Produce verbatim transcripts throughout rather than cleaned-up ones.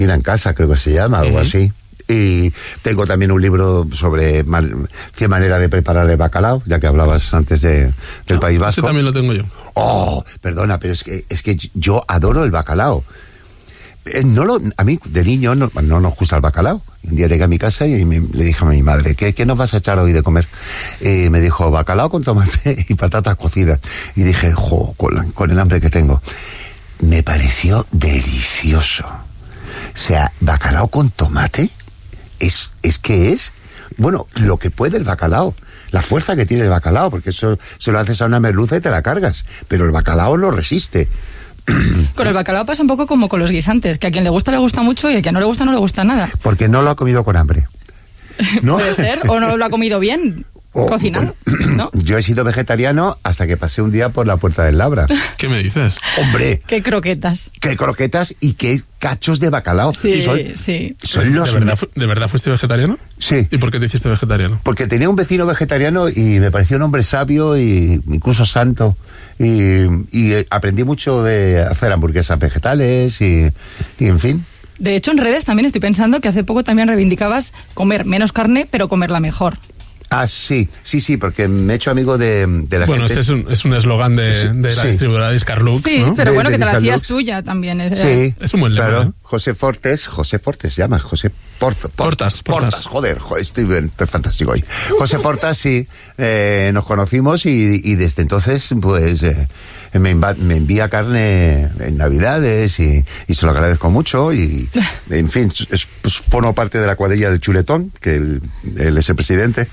en casa, creo que se llama, algo uh-huh. así. Y tengo también un libro sobre man, cien maneras de preparar el bacalao, ya que hablabas antes de, del no, País Vasco. Ese también lo tengo yo. Oh, perdona, pero es que, es que yo adoro el bacalao. Eh, no lo, a mí, de niño, no, no nos gusta el bacalao. Un día llegué a mi casa y me, le dije a mi madre, ¿qué, qué nos vas a echar hoy de comer? Y me dijo, bacalao con tomate y patatas cocidas. Y dije, jo, con, con el hambre que tengo. Me pareció delicioso. O sea, bacalao con tomate, es, es que es, bueno, lo que puede el bacalao. La fuerza que tiene el bacalao, porque eso se lo haces a una merluza y te la cargas. Pero el bacalao lo resiste. Con el bacalao pasa un poco como con los guisantes, que a quien le gusta le gusta mucho y a quien no le gusta no le gusta nada. Porque no lo ha comido con hambre, ¿no? Puede ser, o no lo ha comido bien, oh, cocinado, ¿no? Yo he sido vegetariano hasta que pasé un día por la Puerta del Labra. ¿Qué me dices? ¡Hombre! ¡Qué croquetas! ¡Qué croquetas y qué cachos de bacalao! Sí, y son, sí. Son los... ¿De verdad, ¿De verdad fuiste vegetariano? Sí. ¿Y por qué te hiciste vegetariano? Porque tenía un vecino vegetariano y me pareció un hombre sabio y incluso santo. Y, y aprendí mucho de hacer hamburguesas vegetales y, y en fin. De hecho, en redes también estoy pensando que hace poco también reivindicabas comer menos carne, pero comerla mejor. Ah, sí, sí, sí, porque me he hecho amigo de, de la bueno, gente. Bueno, este es un eslogan de, sí, de la sí. distribuidora Discarlux, sí, ¿no? pero de, bueno, de que te la hacías Discarlux. tuya también. Es, sí, es un buen lema. Claro, ¿eh? José Fortes, José Fortes se llama, José Port, Port, Portas, Portas. Portas, joder, joder, estoy, bien, estoy fantástico hoy. José Portas, sí, eh, nos conocimos y, y desde entonces, pues... Eh, Me, inva- me envía carne en Navidades y, y se lo agradezco mucho y, en fin, es, pues, formo parte de la cuadrilla del chuletón, que él, él es el presidente.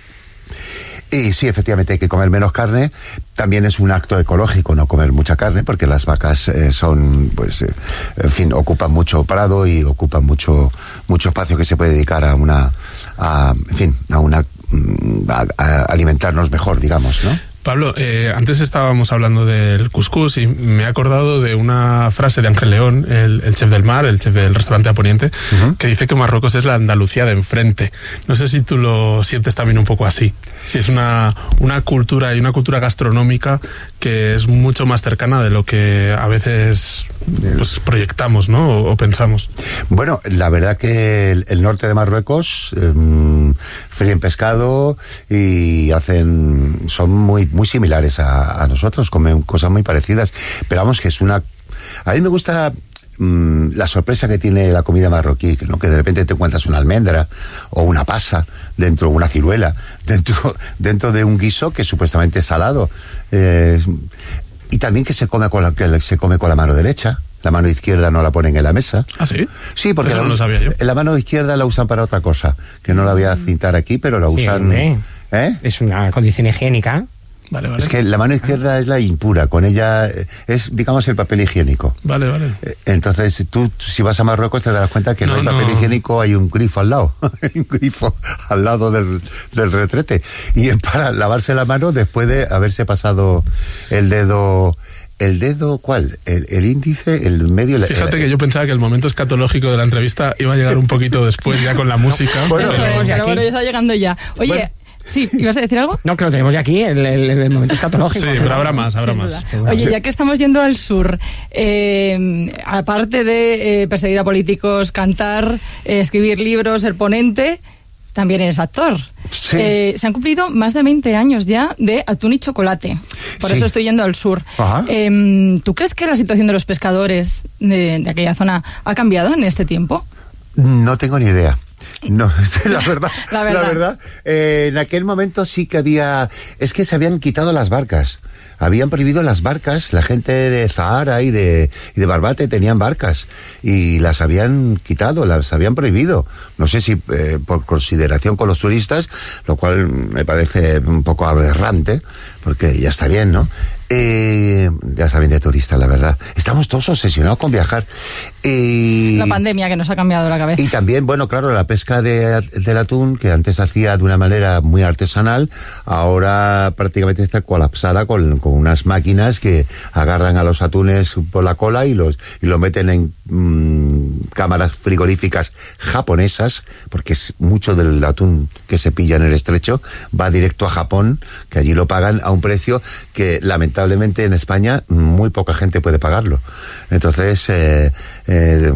Y sí, efectivamente hay que comer menos carne. También es un acto ecológico no comer mucha carne, porque las vacas eh, son, pues, eh, en fin, ocupan mucho prado y ocupan mucho mucho espacio que se puede dedicar a una, a, en fin, a una a, a alimentarnos mejor, digamos, ¿no? Pablo, eh, antes estábamos hablando del cuscús y me he acordado de una frase de Ángel León, el, el chef del mar, el chef del restaurante A Poniente, uh-huh. que dice que Marruecos es la Andalucía de enfrente. No sé si tú lo sientes también un poco así. Si es una, una cultura y una cultura gastronómica que es mucho más cercana de lo que a veces pues, proyectamos, ¿no? O, o pensamos. Bueno, la verdad que el, el norte de Marruecos eh, fríen pescado y hacen, son muy muy similares a, a nosotros, comen cosas muy parecidas, pero vamos que es una... A mí me gusta mmm, la sorpresa que tiene la comida marroquí, ¿no? Que de repente te encuentras una almendra o una pasa dentro, una ciruela dentro, dentro de un guiso que supuestamente es salado, eh, y también que se come con la, que se come con la mano derecha. La mano izquierda no la ponen en la mesa. ¿Ah, sí? Sí, porque Eso la, no lo sabía yo. La mano izquierda la usan para otra cosa, que no la voy a citar aquí, pero la sí, usan... Hombre. ¿Eh? Es una condición higiénica. Vale, vale. Es que la mano izquierda ah. es la impura, con ella es, digamos, el papel higiénico. Vale, vale. Entonces, tú, si vas a Marruecos, te darás cuenta que no, no hay papel no. higiénico, hay un grifo al lado. Hay un grifo al lado del, del retrete. Y es para lavarse la mano después de haberse pasado el dedo... ¿El dedo cuál? ¿El, el índice? ¿El medio? Fíjate el, que yo pensaba que el momento escatológico de la entrevista iba a llegar un poquito después, ya con la música. Bueno, pero... pero, pero bueno, ya está llegando ya. Oye... Bueno. Sí, ¿ibas a decir algo? No, que lo tenemos ya aquí, el, el, el momento escatológico. Sí, pero habrá más, habrá Sin más. duda. Oye, ya que estamos yendo al sur, eh, aparte de eh, perseguir a políticos, cantar, eh, escribir libros, ser ponente, también eres actor. Sí. Eh, se han cumplido más de veinte años ya de Atún y Chocolate. Por sí. eso estoy yendo al sur. Eh, ¿Tú crees que la situación de los pescadores de, de aquella zona ha cambiado en este tiempo? No tengo ni idea. No, la verdad, la verdad, la verdad eh, en aquel momento sí que había, es que se habían quitado las barcas, habían prohibido las barcas, la gente de Zahara y de, y de Barbate tenían barcas y las habían quitado, las habían prohibido, no sé si eh, por consideración con los turistas, lo cual me parece un poco aberrante, porque ya está bien, ¿no? Eh, ya está bien de turista, la verdad. Estamos todos obsesionados con viajar. Eh, la pandemia que nos ha cambiado la cabeza. Y también, bueno, claro, la pesca de, del atún, que antes se hacía de una manera muy artesanal, ahora prácticamente está colapsada con, con unas máquinas que agarran a los atunes por la cola y los y lo meten en mmm, cámaras frigoríficas japonesas, porque es mucho del atún que se pilla en el estrecho va directo a Japón, que allí lo pagan a un precio que lamentablemente lamentablemente en España muy poca gente puede pagarlo. Entonces, eh, eh,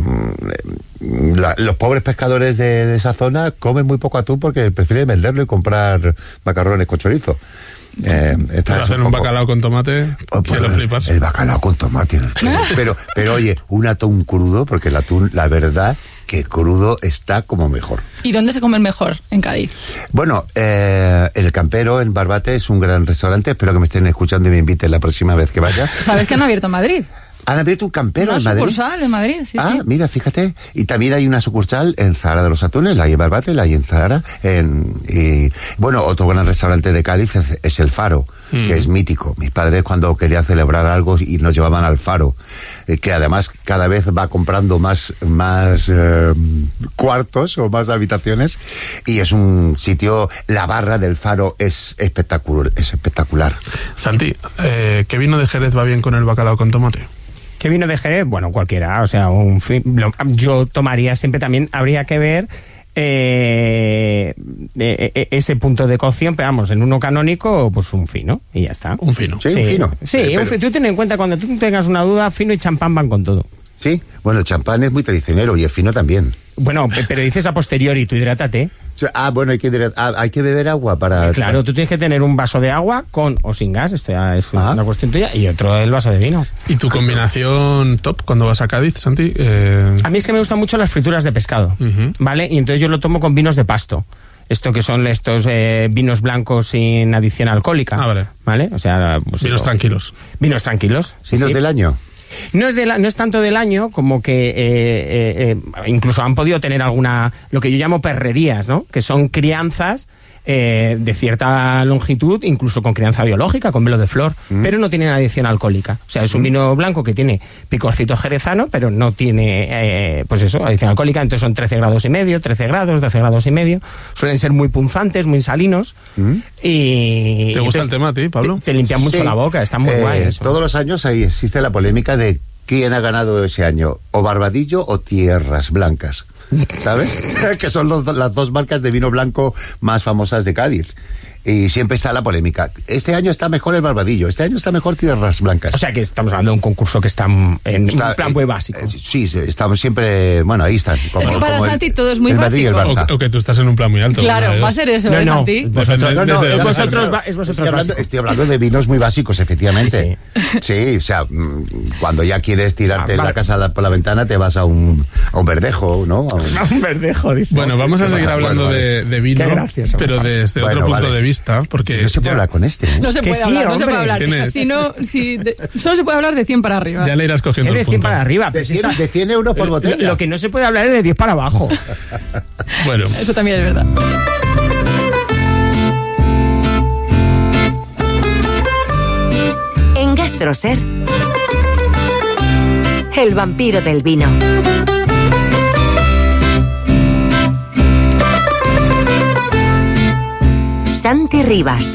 la, los pobres pescadores de, de esa zona comen muy poco atún porque prefieren venderlo y comprar macarrones con chorizo. Eh, Para hacer un, un bacalao con tomate, oh, quiero el, flipas. El bacalao con tomate. Pero, pero oye, un atún crudo, porque el atún, la verdad, que crudo está como mejor. ¿Y dónde se come el mejor? En Cádiz. Bueno, eh, El Campero en Barbate es un gran restaurante. Espero que me estén escuchando y me inviten la próxima vez que vaya. ¿Sabes que han abierto en Madrid? Han abierto un Campero una en Madrid. Una sucursal en Madrid, sí, ah, sí. Ah, mira, fíjate. Y también hay una sucursal en Zahara de los Atunes, la hay en Barbate, la hay en Zahara. En, y, bueno, otro gran restaurante de Cádiz es, es El Faro, mm. que es mítico. Mis padres cuando querían celebrar algo y nos llevaban al Faro, eh, que además cada vez va comprando más, más eh, cuartos o más habitaciones, y es un sitio, la barra del Faro es espectacular. Es espectacular. Santi, eh, ¿qué vino de Jerez va bien con el bacalao con tomate? ¿Qué vino de Jerez? Bueno, cualquiera, o sea, un fin, lo, yo tomaría siempre también, habría que ver eh, eh, ese punto de cocción, pero vamos, en uno canónico, pues un fino, y ya está. Un fino. Sí, sí un fino. Sí, eh, un fino. Tú ten en cuenta, cuando tú tengas una duda, fino y champán van con todo. Sí, bueno, el champán es muy traicionero y el fino también. Bueno, pero dices a posteriori, tú hidrátate. Ah, bueno, hay que, ah, hay que beber agua para... Claro, tú tienes que tener un vaso de agua con o sin gas, esto ya es ah. una cuestión tuya, y otro el vaso de vino. ¿Y tu combinación top cuando vas a Cádiz, Santi? Eh... A mí es que me gustan mucho las frituras de pescado, uh-huh. ¿vale? Y entonces yo lo tomo con vinos de pasto. Esto que son estos eh, vinos blancos sin adición alcohólica. Ah, vale. ¿Vale? O sea, pues vinos eso. tranquilos. Vinos tranquilos. Sí, ¿Vinos sí. del año? No es, de la, no es tanto del año como que eh, eh, eh, incluso han podido tener alguna, lo que yo llamo perrerías, ¿no? Que son crianzas eh, de cierta longitud, incluso con crianza biológica, con velo de flor, mm. pero no tienen adición alcohólica. O sea, es un mm. vino blanco que tiene picorcito jerezano, pero no tiene, eh, pues eso, adición alcohólica. Entonces son trece grados y medio, trece grados, doce grados y medio. Suelen ser muy punzantes, muy salinos. Mm. Y ¿Te gusta el tema a ti, Pablo? Te, te limpian mucho sí. la boca, está muy eh, guay eso. Todos los años ahí existe la polémica de quién ha ganado ese año, o Barbadillo o Tierras Blancas, ¿sabes? Que son los, las dos marcas de vino blanco más famosas de Cádiz. Y siempre está la polémica. Este año está mejor el Barbadillo, este año está mejor Tierras Blancas. O sea que estamos hablando de un concurso que está en está, un plan muy básico. Eh, sí, estamos siempre, bueno, ahí están. Como, es que para Santi el, todo es muy básico. O, o que tú estás en un plan muy alto. Claro, va a ser eso, no, ¿eh, no, Santi? Vosotros, no, no, es vosotros, va, es vosotros estoy, hablando, estoy hablando de vinos muy básicos, efectivamente. Sí, sí. sí o sea, cuando ya quieres tirarte o sea, la casa la, por la ventana, te vas a un, a un verdejo, ¿no? A un, a un verdejo, dice. Bueno, vamos a seguir hablando de, de vino, gracioso, pero desde bueno, otro punto vale. de vista, porque... No se puede hablar con este, ¿eh? No se puede sí, hablar, hombre, no se puede hablar. Si no, si de, solo se puede hablar de cien para arriba. Ya le irás cogiendo de el cien punto. para arriba. De cien, de cien euros por botella. Lo, lo que no se puede hablar es de diez para abajo. Bueno. Eso también es verdad. En Gastroser, el vampiro del vino. Santi Rivas.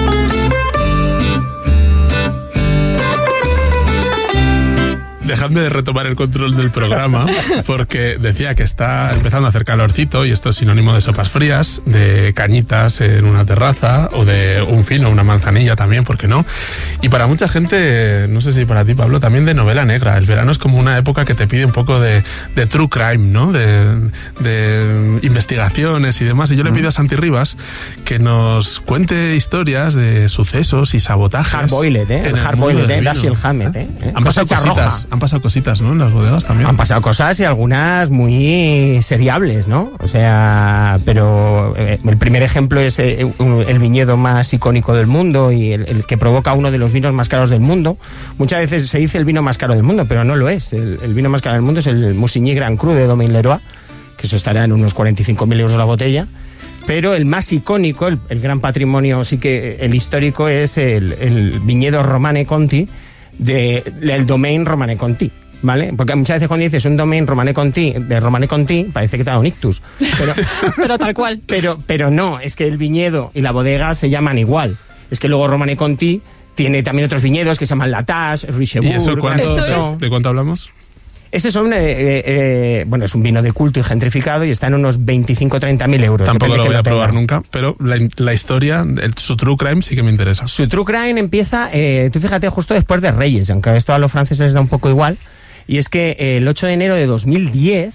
Dejadme de retomar el control del programa, porque decía que está empezando a hacer calorcito y esto es sinónimo de sopas frías, de cañitas en una terraza o de un fino, una manzanilla también, ¿por qué no? Y para mucha gente, no sé si para ti, Pablo, también de novela negra. El verano es como una época que te pide un poco de, de true crime, ¿no? De, de investigaciones y demás. Y yo le pido a Santi Rivas que nos cuente historias de sucesos y sabotajes. Hardboiled, ¿eh? El hardboiled, ¿eh? Dashiell Hammett, ¿eh? Han pasado cositas. Han pasado cositas, ¿no? En las bodegas también. Han pasado cosas y algunas muy seriables, ¿no? O sea, pero eh, el primer ejemplo es eh, un, el viñedo más icónico del mundo y el, el que provoca uno de los vinos más caros del mundo. Muchas veces se dice el vino más caro del mundo, pero no lo es. El, el vino más caro del mundo es el Musigny Grand Cru de Domaine Leroy, que eso estará en unos cuarenta y cinco mil euros la botella. Pero el más icónico, el, el gran patrimonio, sí que el histórico, es el, el viñedo Romane Conti, De, del Domaine Romane Conti, ¿vale? Porque muchas veces cuando dices un Domaine Romane Conti, de Romane Conti, parece que te da un ictus. Pero, pero tal cual. Pero, pero no, es que el viñedo y la bodega se llaman igual. Es que luego Romane Conti tiene también otros viñedos que se llaman Latache, Richebourg. ¿Y eso cuánto, ¿De cuánto hablamos? Ese son, eh, eh, bueno, es un vino de culto y gentrificado y está en unos veinticinco a treinta mil euros. Tampoco lo voy a probar nunca, pero la, la historia, el, su true crime sí que me interesa. Su true crime empieza, eh, tú fíjate, justo después de Reyes, aunque esto a los franceses les da un poco igual, y es que eh, el ocho de enero de dos mil diez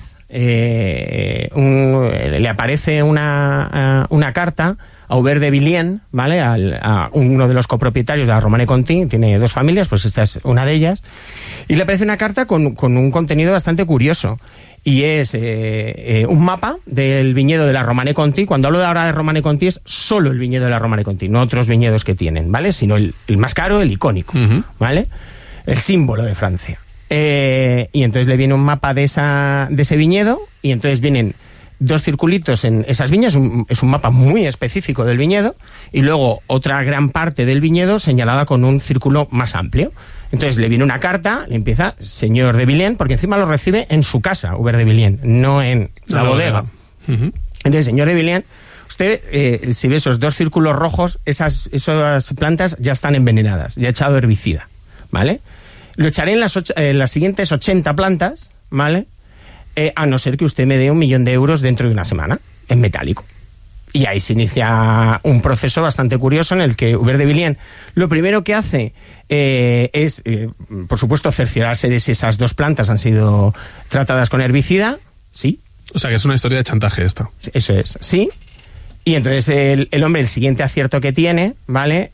eh, un, le aparece una, una carta a Hubert de Villiers, ¿vale? Al, a uno de los copropietarios de la Romanée Conti, tiene dos familias, pues esta es una de ellas, y le aparece una carta con, con un contenido bastante curioso, y es eh, eh, un mapa del viñedo de la Romanée Conti. Cuando hablo de ahora de Romanée Conti es solo el viñedo de la Romanée Conti, no otros viñedos que tienen, ¿vale? Sino el, el más caro, el icónico, uh-huh. ¿vale? El símbolo de Francia. Eh, y entonces le viene un mapa de, esa, de ese viñedo, y entonces vienen dos circulitos en esas viñas, un, es un mapa muy específico del viñedo, y luego otra gran parte del viñedo señalada con un círculo más amplio. Entonces le viene una carta, le empieza señor de Villiers, porque encima lo recibe en su casa, Hubert de Villiers, no en la, la bodega. bodega. Uh-huh. Entonces, señor de Villiers, usted, eh, si ve esos dos círculos rojos, esas, esas plantas ya están envenenadas, ya ha echado herbicida, ¿vale? Lo echaré en las, ocho, eh, las siguientes ochenta plantas, ¿vale? Eh, a no ser que usted me dé un millón de euros dentro de una semana, en metálico. Y ahí se inicia un proceso bastante curioso en el que Hubert de Villiers lo primero que hace eh, es, eh, por supuesto, cerciorarse de si esas dos plantas han sido tratadas con herbicida, sí. O sea, que es una historia de chantaje esta. Eso es, sí. Y entonces el, el hombre, el siguiente acierto que tiene, ¿vale?,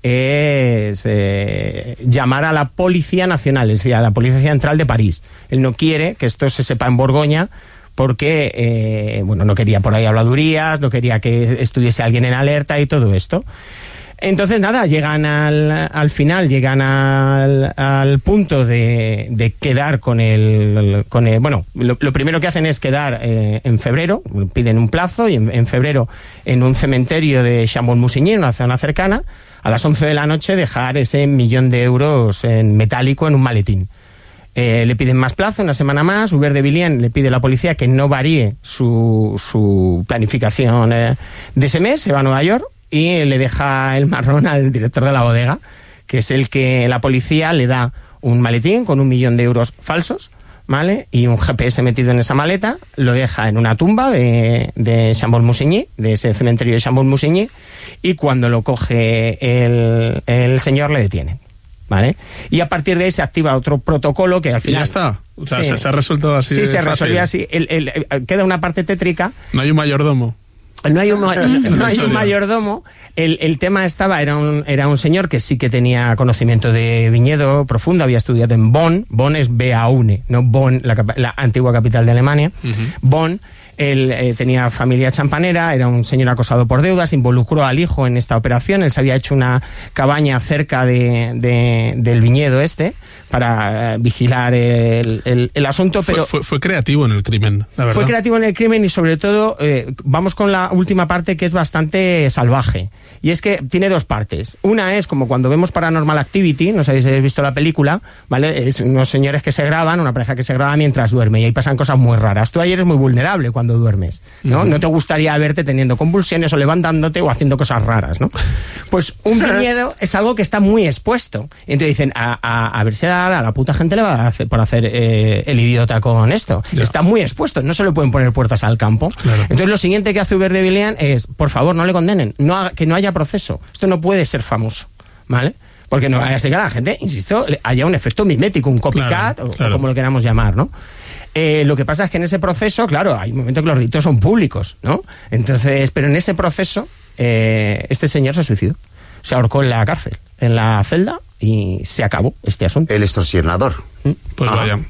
es eh, llamar a la Policía Nacional, es decir, a la Policía Central de París. Él no quiere que esto se sepa en Borgoña porque, eh, bueno, no quería por ahí habladurías, no quería que estuviese alguien en alerta y todo esto. Entonces, nada, llegan al, al final, llegan al, al punto de, de quedar con el, con el... Bueno, lo, lo primero que hacen es quedar eh, en febrero, piden un plazo, y en, en febrero en un cementerio de Chambon-Musigny, una zona cercana, a las once de la noche dejar ese millón de euros en metálico en un maletín. Eh, le piden más plazo, una semana más. Hubert de Villiers le pide a la policía que no varíe su, su planificación eh, de ese mes, se va a Nueva York, y le deja el marrón al director de la bodega, que es el que la policía le da un maletín con un millón de euros falsos, ¿vale? Y un G P S metido en esa maleta, lo deja en una tumba de, de Chambon-Musigny, de ese cementerio de Chambon-Musigny, y cuando lo coge el, el señor le detiene, ¿vale? Y a partir de ahí se activa otro protocolo que al final... ¿Y ya está? O sea, sí, se, se ha resuelto así. Sí, de se fácil. resolvió así. El, el, el, queda una parte tétrica. No hay un mayordomo. No hay un, no hay un mayordomo. El, el tema estaba, era un, era un señor que sí que tenía conocimiento de viñedo profundo, había estudiado en Bonn. Bonn es Beaune, no Bonn, la, la antigua capital de Alemania. Uh-huh. Bonn. Él eh, tenía familia champanera, era un señor acosado por deudas, involucró al hijo en esta operación. Él se había hecho una cabaña cerca de, de, del viñedo este para eh, vigilar el, el, el asunto. Pero fue, fue, fue creativo en el crimen, la verdad. Fue creativo en el crimen y sobre todo, eh, vamos con la última parte que es bastante salvaje. Y es que tiene dos partes. Una es como cuando vemos Paranormal Activity, no sé si habéis visto la película, ¿vale? Es unos señores que se graban, una pareja que se graba mientras duerme, y ahí pasan cosas muy raras. Tú ayer eres muy vulnerable cuando duermes, ¿no? Uh-huh. No te gustaría verte teniendo convulsiones o levantándote o haciendo cosas raras, ¿no? Pues un viñedo es algo que está muy expuesto. Y entonces dicen, a, a, a ver si a la, a la puta gente le va a hacer por hacer eh, el idiota con esto. Yeah. Está muy expuesto, no se le pueden poner puertas al campo. Claro. Entonces lo siguiente que hace Hubert de Villiers es, por favor, no le condenen, no haga, que no haya proceso. Esto no puede ser famoso, ¿vale? Porque no vaya a ser que a la gente, insisto, haya un efecto mimético, un copycat, claro, claro. o, o como lo queramos llamar, ¿no? Eh, lo que pasa es que en ese proceso, claro, hay un momento que los delitos son públicos, ¿no? Entonces, pero en ese proceso, eh, este señor se suicidó. Se ahorcó en la cárcel, en la celda, y se acabó este asunto. El extorsionador. ¿Mm? Pues Ajá. vaya.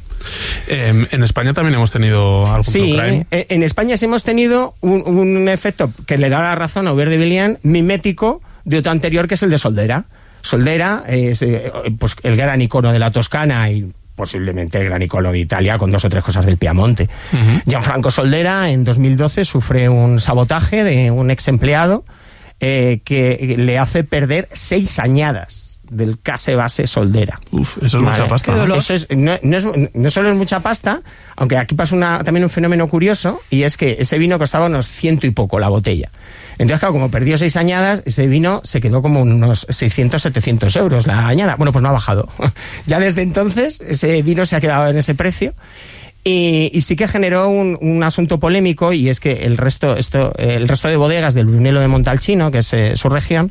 Eh, en España también hemos tenido algún sí, crime. Eh, en España sí hemos tenido un, un efecto que le da la razón a Hubert de Villiers, mimético de otro anterior, que es el de Soldera. Soldera es eh, pues el gran icono de la Toscana y posiblemente el gran icono de Italia, con dos o tres cosas del Piamonte. Uh-huh. Gianfranco Soldera en dos mil doce sufre un sabotaje de un ex empleado eh, que le hace perder seis añadas del Case Base Soldera. Uf, eso es vale. mucha pasta. ¿No? Eso es, no, no, es, no solo es mucha pasta, aunque aquí pasa una, también un fenómeno curioso, y es que ese vino costaba unos ciento y poco la botella. Entonces, claro, como perdió seis añadas, ese vino se quedó como unos seiscientos, setecientos euros la añada. Bueno, pues no ha bajado. Ya desde entonces, ese vino se ha quedado en ese precio. Y, y sí que generó un, un asunto polémico, y es que el resto, esto, el resto de bodegas del Brunello de Montalcino, que es eh, su región,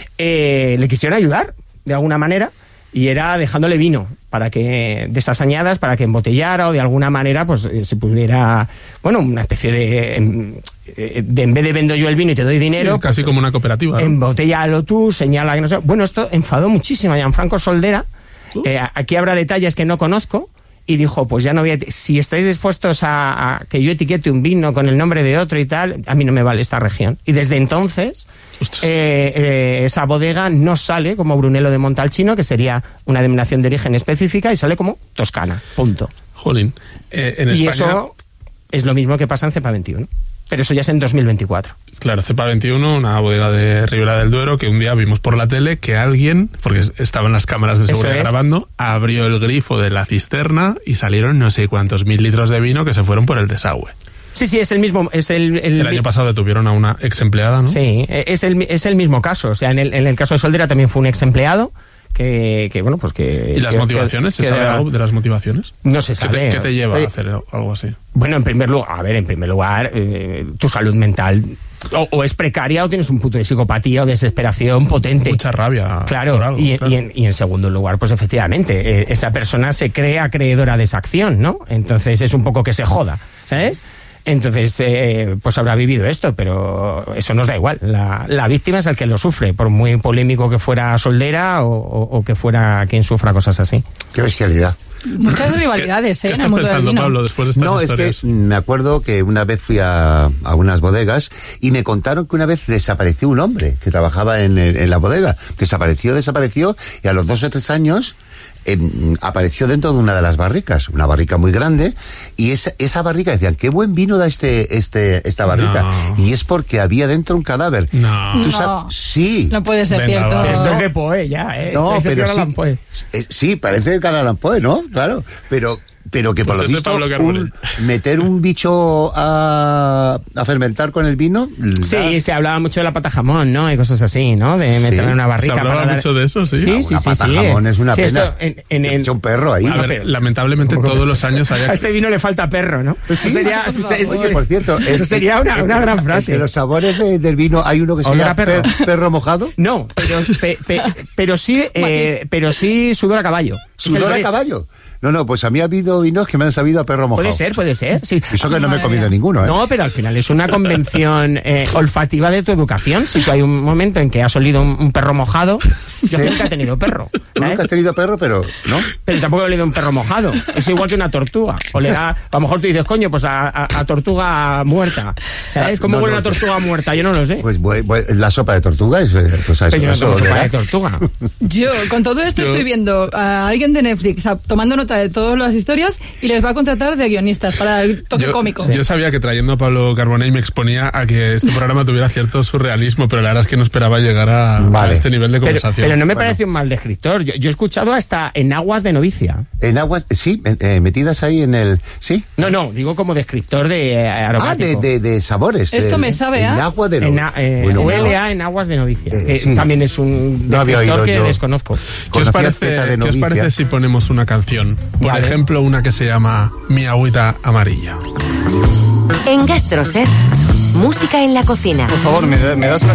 eh, le quisieron ayudar de alguna manera, y era dejándole vino para que de esas añadas, para que embotellara o de alguna manera pues eh, se pudiera, bueno, una especie de, de en vez de vendo yo el vino y te doy dinero, sí, casi pues, como una cooperativa, ¿no? Embotellalo tú, señala que no sé. Bueno, esto enfadó muchísimo a Gianfranco Soldera. Uh. Eh, aquí habrá detalles que no conozco. Y dijo, pues ya no voy a... Si estáis dispuestos a, a que yo etiquete un vino con el nombre de otro y tal, a mí no me vale esta región. Y desde entonces, eh, eh, esa bodega no sale como Brunello de Montalcino, que sería una denominación de origen específica, y sale como Toscana, punto. Jolín. Eh, en y España... eso es lo mismo que pasa en Cepa veintiuno. Pero eso ya es en dos mil veinticuatro. Claro, Cepa veintiuno, una bodega de Ribera del Duero, que un día vimos por la tele que alguien, porque estaban las cámaras de seguridad grabando, abrió el grifo de la cisterna y salieron no sé cuántos mil litros de vino que se fueron por el desagüe. Sí, sí, es el mismo... Es el, el, el año pasado detuvieron a una ex empleada, ¿no? Sí, es el, es el mismo caso. O sea, en el, en el caso de Soldera también fue un ex empleado. Que, que bueno, pues que... ¿Y las que, motivaciones? ¿Se que, sabe que, algo de las motivaciones? No se sabe. ¿Qué te, qué te lleva eh, a hacer algo así? Bueno, en primer lugar, a ver, en primer lugar, eh, tu salud mental o, o es precaria o tienes un punto de psicopatía o desesperación potente. Mucha rabia. Claro, por algo, y, claro. Y, en, y en segundo lugar, pues efectivamente, eh, esa persona se cree acreedora de esa acción, ¿no? Entonces es un poco que se joda, ¿sabes? Entonces, eh, pues habrá vivido esto, pero eso nos da igual. La, la víctima es el que lo sufre, por muy polémico que fuera Soldera o, o, o que fuera quien sufra cosas así. Qué bestialidad. Muchas rivalidades, ¿Qué, ¿eh? ¿Qué en estás el mundo pensando, del vino. Pablo, después de estas no, historias? Es que me acuerdo que una vez fui a, a unas bodegas y me contaron que una vez desapareció un hombre que trabajaba en, el, en la bodega. Desapareció, desapareció, y a los dos o tres años eh, apareció dentro de una de las barricas, una barrica muy grande, y esa, esa barrica, decían, qué buen vino da este, este, esta barrica. No. Y es porque había dentro un cadáver. No. ¿Tú No. sabes? Sí. No puede ser Venga, cierto. va. Esto es de Poe ya, ¿eh? No, Esto es pero Edgar Allan sí, Poe. eh, sí, parece de Edgar Allan Poe, ¿no? Claro, pero pero que por Pues lo es de visto Pablo Carbonell. un- meter un bicho a, a fermentar con el vino. Sí, se hablaba mucho de la pata jamón, ¿no? Y cosas así, ¿no? De meterla en una barrica. Se hablaba para dar- mucho de eso, sí. Sí, una sí, sí. pata sí, jamón eh. es una Sí, pena. esto en, en el- Echa un perro ahí. A ¿no? ver, lamentablemente todos los años hay... A este vino le falta perro, ¿no? Eso sería, eso, se- eso Oye, sería- por cierto, eso es- sería una, una gran frase. De los sabores de- del vino hay uno que se Olor a llama perro. per- perro mojado. No, pero, pe- pe- pero sí, eh, pero sí sudor a caballo. Es el ¿Sudor a Brett. caballo? No, no, pues a mí ha habido vinos que me han sabido a perro mojado. Puede ser, puede ser, sí. Eso que no me he Madre comido mía. ninguno, ¿eh? No, pero al final es una convención eh, olfativa de tu educación. Si tú hay un momento en que has olido un, un perro mojado, yo Sí. nunca he tenido perro, Tú ¿sabes? nunca has tenido perro, pero no. Pero tampoco he olido un perro mojado. Es igual que una tortuga. Olerá, a lo mejor tú dices, coño, pues a, a- a tortuga muerta. ¿Sabes? ¿Cómo No, huele no. una tortuga muerta? Yo no lo sé. Pues bu- bu- la sopa de tortuga es, eh, pues a eso, Pero yo no eso tomo sopa olerá. de tortuga. Yo, con todo esto, Yo- estoy viendo a alguien de Netflix a- tomando nota de todas las historias y les va a contratar de guionistas para el toque Yo, cómico. yo sabía que trayendo a Pablo Carbonell me exponía a que este programa tuviera cierto surrealismo, pero la verdad es que no esperaba llegar a, Vale. a este nivel de Pero, conversación. pero no me Bueno. parece un mal descriptor. Yo, yo he escuchado hasta en aguas de novicia. En aguas, sí, eh, eh, metidas ahí en el... Sí. No, no, digo como descriptor de eh, Ah, de, aromático. de, de sabores. Esto de- me sabe en a- agua de En, no. a- eh, Bueno, huele a en aguas de novicia, Eh, que sí. también es un No había descriptor oído que yo. desconozco. ¿Qué os, Conocía parece, Zeta de ¿Qué os novicia. parece si ponemos una canción? Por Vale. ejemplo, una que se llama Mi agüita amarilla. En Gastroset, música en la cocina. Por favor, ¿me, da- me das una